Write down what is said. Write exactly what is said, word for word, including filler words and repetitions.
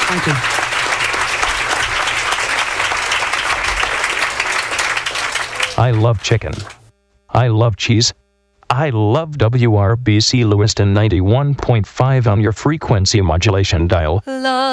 Thank you. I love chicken. I love cheese. I love W R B C Lewiston ninety-one point five on your frequency modulation dial. Love.